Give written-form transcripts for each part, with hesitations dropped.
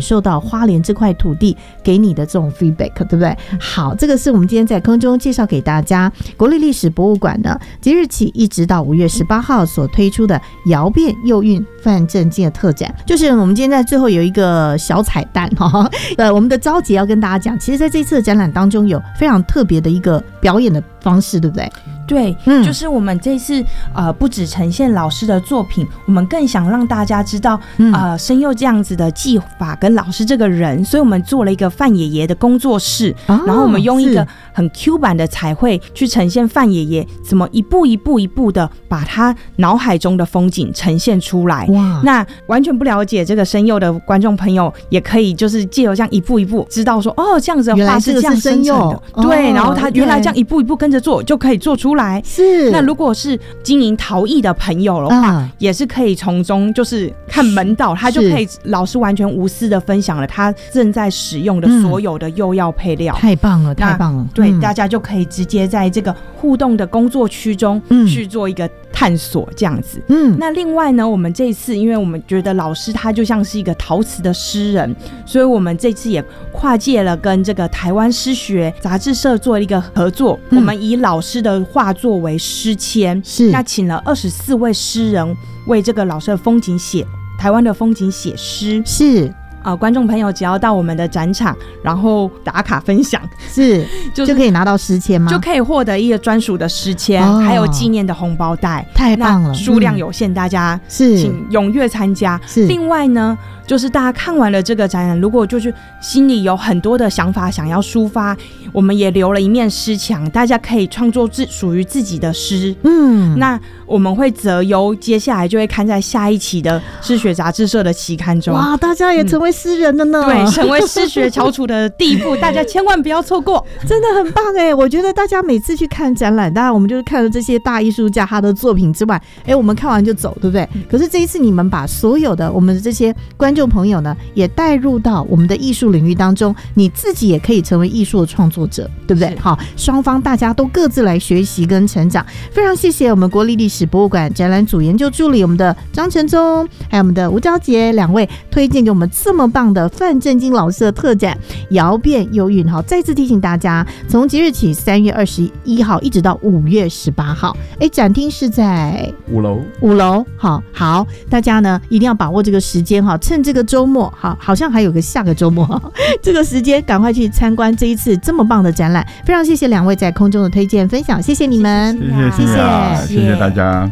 受到花莲这块土地给你的这种 feedback， 对不对？好，这个是我们今天在空中介绍给大家国立历史博物馆呢即日起一直到5月18号所推出的摇变幼韵范正经的特展。就是我们今天在最后有一个小彩蛋我们的昭杰要跟大家讲，其实在这次的展览当中有非常特别的一个表演的方式，对不对？ 对，就是我们这次不只呈现老师的作品，我们更想让大家知道声优这样子的技法跟老师这个人，所以我们做了一个范爷爷的工作室，然后我们用一个很 Q 版的彩绘去呈现范爷爷怎么一步一步的把他脑海中的风景呈现出来。那完全不了解这个声优的观众朋友也可以就是借由这样一步一步知道说这样子的画是这样生成的，对，然后他原来这样一步一步跟着做就可以做出来。是，那如果是经营陶艺的朋友的话，也是可以从中就是看门道，他就可以老师完全无私的分享了他正在使用的所有的釉药配料。太棒了，太棒了！对，大家就可以直接在这个互动的工作区中去做一个探索，这样子。那另外呢，我们这一次因为我们觉得老师他就像是一个陶瓷的诗人，所以我们这次也跨界了跟这个台湾诗学杂志社做了一个合作，我们以老师的画作为诗签，是那请了24位诗人为这个老师的风景台湾的风景写诗。是观众朋友只要到我们的展场然后打卡分享就可以拿到诗签吗？就可以获得一个专属的诗签，还有纪念的红包袋。太棒了，数量有限，大家请踊跃参加。另外呢，就是大家看完了这个展览，如果就是心里有很多的想法想要抒发，我们也留了一面诗墙，大家可以创作属于自己的诗。那我们会择优，接下来就会刊在下一期的诗学杂志社的期刊中。哇，大家也成为诗人了呢。对，成为诗学翘楚的第一步，大家千万不要错过，真的很棒哎！我觉得大家每次去看展览，当然我们就是看了这些大艺术家他的作品之外，我们看完就走，对不对？可是这一次你们把所有的我们的这些观众朋友呢，也带入到我们的艺术领域当中，你自己也可以成为艺术的创作者，对不对？好，双方大家都各自来学习跟成长。非常谢谢我们国立历史博物馆展览组研究助理我们的张承宗，还有我们的吴昭杰两位推荐给我们这么棒的范正经老师的特展摇变幼韵。好，再次提醒大家，从即日起3月21号一直到5月18号，展厅是在5楼。好，大家呢一定要把握这个时间哈，趁这个周末，好像还有个下个周末这个时间赶快去参观这一次这么棒的展览。非常谢谢两位在空中的推荐分享，谢谢你们，谢谢大家。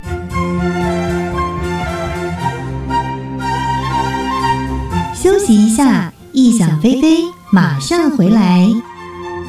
休息一下，异想飞飞马上回来。